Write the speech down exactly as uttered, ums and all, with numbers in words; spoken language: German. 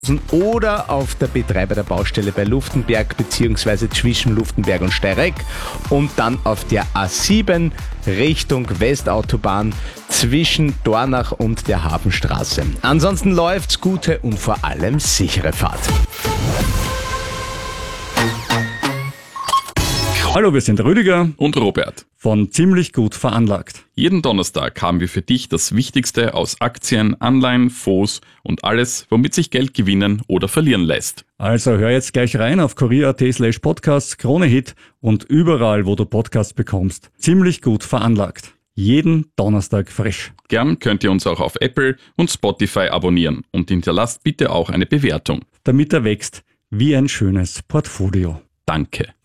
oder auf der Betreiber der Baustelle bei Luftenberg bzw. zwischen Luftenberg und Steyreck und dann auf der A sieben Richtung Westautobahn zwischen Dornach und der Hafenstraße. Ansonsten läuft's, gute und vor allem sichere Fahrt. Hallo, wir sind Rüdiger und Robert von Ziemlich gut veranlagt. Jeden Donnerstag haben wir für dich das Wichtigste aus Aktien, Anleihen, Fonds und alles, womit sich Geld gewinnen oder verlieren lässt. Also hör jetzt gleich rein auf kurier.at slash podcasts, Krone-Hit und überall, wo du Podcasts bekommst. Ziemlich gut veranlagt. Jeden Donnerstag frisch. Gern könnt ihr uns auch auf Apple und Spotify abonnieren und hinterlasst bitte auch eine Bewertung. Damit er wächst wie ein schönes Portfolio. Danke.